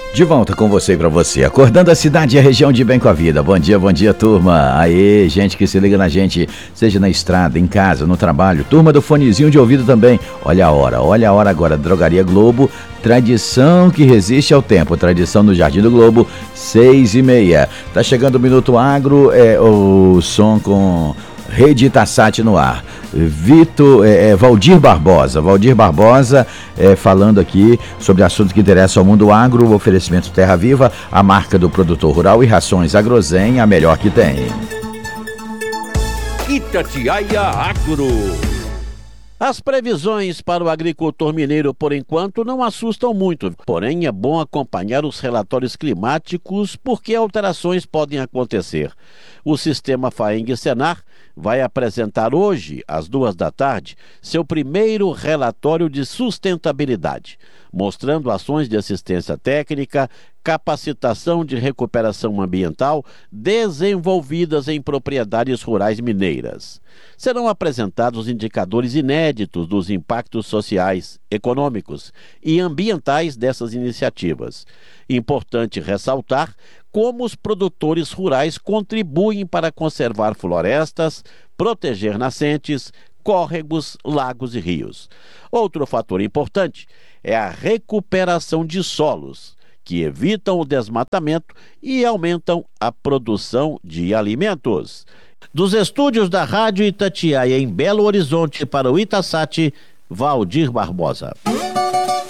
De volta com você e pra você, acordando a cidade e a região de bem com a vida. Bom dia, turma. Aê, gente que se liga na gente, seja na estrada, em casa, no trabalho. Turma do fonezinho de ouvido também. Olha a hora agora. Drogaria Globo, tradição que resiste ao tempo. Tradição no Jardim do Globo, 6h30. Tá chegando o Minuto Agro, o som com Rede Itassat no ar. Valdir Barbosa falando aqui sobre assuntos que interessam ao mundo agro, o oferecimento Terra Viva, a marca do produtor rural, e rações Agrozen, a melhor que tem. Itatiaia Agro. As previsões para o agricultor mineiro, por enquanto, não assustam muito. Porém, é bom acompanhar os relatórios climáticos porque alterações podem acontecer. O sistema FAENG-SENAR vai apresentar hoje, às 14h, seu primeiro relatório de sustentabilidade, mostrando ações de assistência técnica, capacitação de recuperação ambiental desenvolvidas em propriedades rurais mineiras. Serão apresentados indicadores inéditos dos impactos sociais, econômicos e ambientais dessas iniciativas. Importante ressaltar como os produtores rurais contribuem para conservar florestas, proteger nascentes, córregos, lagos e rios. Outro fator importante é a recuperação de solos, que evitam o desmatamento e aumentam a produção de alimentos. Dos estúdios da Rádio Itatiaia em Belo Horizonte para o Itassat, Valdir Barbosa.